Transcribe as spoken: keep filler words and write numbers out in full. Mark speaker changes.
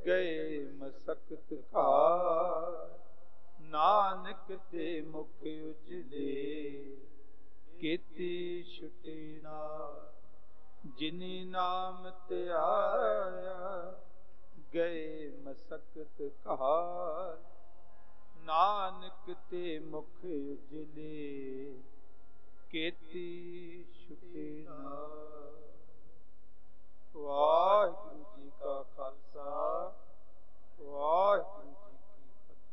Speaker 1: ਗਏ ਮਸਕਤ ਘਾਰ, ਨਾਨਕ ਤੇ ਮੁਖ ਉਜਲੇ, ਕੀਤੀ ਛੁਟੀ ਨਾਰ। ਜਿਨੀ ਨਾਮ ਧਿਆਇਆ, ਗਏ ਮਸਕਤ ਘਾਰ, ਨਾਨਕ ਤੇ ਮੁਖ ਉਜਲੇ, ਕੀਤੀ ਛੁਟੀ